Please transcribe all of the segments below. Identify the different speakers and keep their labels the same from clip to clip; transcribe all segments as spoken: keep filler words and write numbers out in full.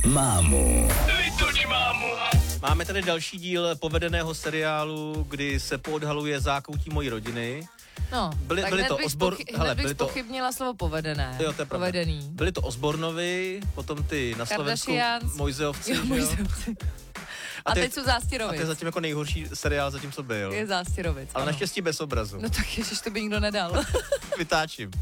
Speaker 1: mámu.
Speaker 2: Vytoč mámu.
Speaker 3: Máme tady další díl povedeného seriálu, kdy se poodhaluje zákoutí mojí rodiny.
Speaker 4: No,
Speaker 3: byli,
Speaker 4: tak
Speaker 3: byli to
Speaker 4: bych
Speaker 3: Osbor...
Speaker 4: spochy-
Speaker 3: Hele,
Speaker 4: hned bych
Speaker 3: byli to...
Speaker 4: zpochybnila slovo povedené.
Speaker 3: Jo, to je pravda.
Speaker 4: Povedený.
Speaker 3: Byli to Osbornovi, potom ty na Slovensku
Speaker 4: Kardashians.
Speaker 3: Mojzeovci,
Speaker 4: Jo,
Speaker 3: že jo?
Speaker 4: Mojzeovci. A, a teď jsou
Speaker 3: A
Speaker 4: Zástěrovic.
Speaker 3: to je zatím jako nejhorší seriál zatím, co byl.
Speaker 4: Je Zástěrovic,
Speaker 3: Ale
Speaker 4: ano.
Speaker 3: naštěstí bez obrazu.
Speaker 4: No tak ježiš, to by nikdo nedal.
Speaker 3: Vytáčím.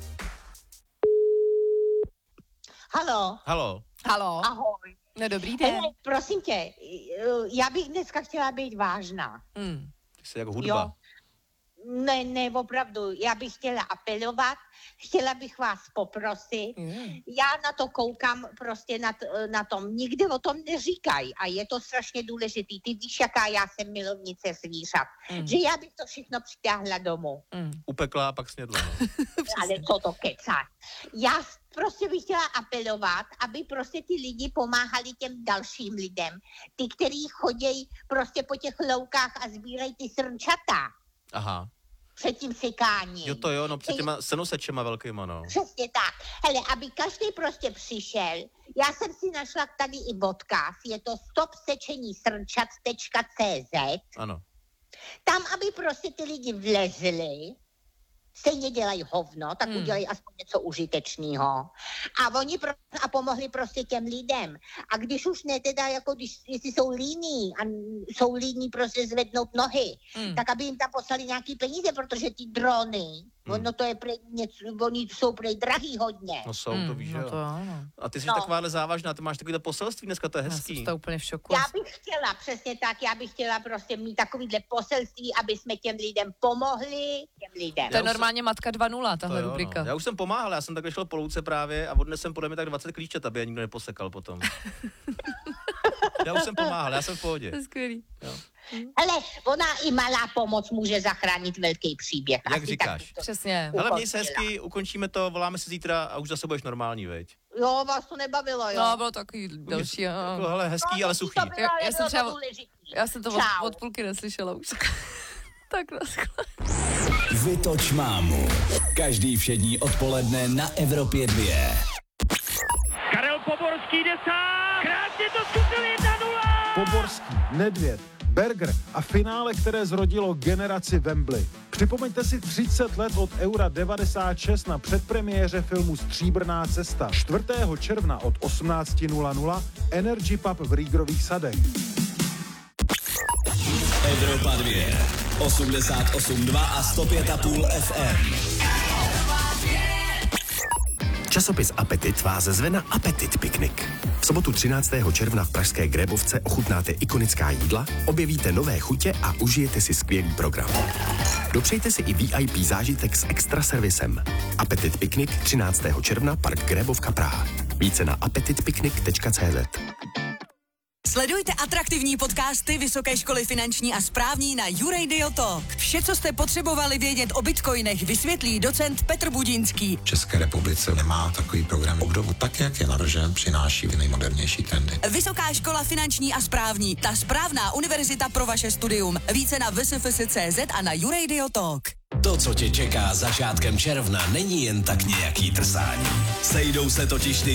Speaker 5: Halo.
Speaker 3: Halo.
Speaker 4: Halo.
Speaker 5: Ahoj.
Speaker 4: No dobrý den.
Speaker 5: Hele, prosím tě, já bych dneska chtěla být vážná.
Speaker 4: Hmm.
Speaker 3: Ty jsi jako hudba.
Speaker 5: Jo? Ne, ne, opravdu, já bych chtěla apelovat, chtěla bych vás poprosit.
Speaker 4: Mm.
Speaker 5: Já na to koukám prostě na, t- na tom, nikdy o tom neříkají a je to strašně důležitý. Ty víš, jaká já jsem milovnice zvířat,
Speaker 4: Mm.
Speaker 5: že já bych to všechno přitáhla domů.
Speaker 4: Mm.
Speaker 3: Upekla a pak snědla. No.
Speaker 5: Ale co to kecá? Já prostě bych chtěla apelovat, aby prostě ty lidi pomáhali těm dalším lidem. Ty, kteří chodějí prostě po těch loukách a sbírají ty srnčata
Speaker 3: Aha.
Speaker 5: před tím sekáním.
Speaker 3: Jo to jo, no před těma senosečema velkýma, no.
Speaker 5: Přesně tak. Hele, aby každý prostě přišel, já jsem si našla tady i odkaz, je to stop sečení srnčat tečka cé zet,
Speaker 3: Ano.
Speaker 5: tam, aby prostě ty lidi vlezli, stejně dělají hovno, tak
Speaker 4: Hmm.
Speaker 5: udělají aspoň něco užitečného. A oni pro, a pomohli prostě těm lidem. A když už ne teda, jako když, jestli jsou líní a jsou líní prostě zvednout nohy,
Speaker 4: Hmm.
Speaker 5: tak aby jim tam poslali nějaký peníze, protože ty drony,
Speaker 3: Hmm.
Speaker 5: ono to je prej něco, oni jsou prej drahý hodně.
Speaker 3: No jsou,
Speaker 4: Hmm,
Speaker 3: to víš,
Speaker 4: no
Speaker 3: jo.
Speaker 4: to ano.
Speaker 3: A ty jsi
Speaker 5: No.
Speaker 3: takováhle závažná, ty máš takovýhle poselství dneska, to je
Speaker 4: Já
Speaker 3: hezký.
Speaker 4: jsem to úplně v šoku.
Speaker 5: Já bych chtěla, přesně tak, já bych chtěla prostě mít takovýhle poselství, aby jsme těm lidem pomohli, těm lidem.
Speaker 4: To je
Speaker 3: Já už
Speaker 4: normálně Matka dva nula,
Speaker 3: To
Speaker 4: tahle
Speaker 3: jo,
Speaker 4: rubrika.
Speaker 3: no. Já už jsem pomáhal, já jsem takhle šel po louce právě a odnesl podle mě tak dvacet klíčet, aby je nikdo neposekal potom. Já už jsem pomáhal, já jsem v pohodě.
Speaker 4: To je skvělý.
Speaker 5: Hele, ona i malá pomoc může zachránit velký příběh.
Speaker 3: Jak
Speaker 5: Asi
Speaker 3: říkáš?
Speaker 5: tak bych to-
Speaker 4: Přesně.
Speaker 3: Hele, měj se hezky, ukončíme to, voláme se zítra a už zase budeš normální, veď?
Speaker 5: Jo, vás to nebavilo, jo.
Speaker 4: No, bylo to takový další. Jo.
Speaker 3: Jako, hele, hezký,
Speaker 5: No,
Speaker 3: ale
Speaker 5: to
Speaker 3: suchý.
Speaker 5: bylo,
Speaker 4: Já-
Speaker 5: ale
Speaker 4: já jsem
Speaker 5: bylo
Speaker 4: třeba-
Speaker 5: to důležitý.
Speaker 4: Já jsem to od,
Speaker 5: Čau.
Speaker 4: od půlky neslyšela už. Tak naschle.
Speaker 1: Vytoč mámu. Každý všední odpoledne na Evropě dva.
Speaker 2: Karel Poborský jde sám. Krásně to zkusil jedna nula.
Speaker 6: Poborský, Nedvěd, Berger a finále, které zrodilo generaci Wembley. Připomeňte si třicet let od Eura devadesát šest na předpremiéře filmu Stříbrná cesta. čtvrtého června od osmnáct nula nula Energy Pub v Rígrových sadech.
Speaker 1: Evropa dva. osmdesát osm dva a sto pět a půl F M.
Speaker 7: Časopis Apetit vás zve na Apetit piknik. V sobotu třináctého června v pražské Grébovce ochutnáte ikonická jídla, objevíte nové chutě a užijete si skvělý program. Dopřejte si i V I P zážitek s extra servisem. Apetit piknik třináctého června, Park Grébovka Praha. Více na apetitpiknik tečka cé zet.
Speaker 8: Sledujte atraktivní podcasty Vysoké školy finanční a správní na YouRadio Talk. Vše, co jste potřebovali vědět o bitcoinech, vysvětlí docent Petr Budinský.
Speaker 9: V České republice nemá takový program obdobu, tak jak je navržen, přináší nejmodernější trendy.
Speaker 8: Vysoká škola finanční a správní, ta správná univerzita pro vaše studium. Více na v s f s tečka cé zet a na YouRadio Talk.
Speaker 1: To, co tě čeká začátkem června, není jen tak nějaký trsání. Sejdou se totiž ty